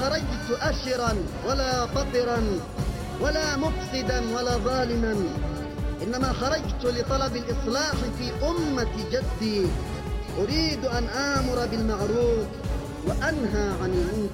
خرجت أشرا ولا فطرا ولا مفسدا ولا ظالما، إنما خرجت لطلب الإصلاح في أمة جدي. أريد أن آمر بالمعروف وأنهى عن المنكر.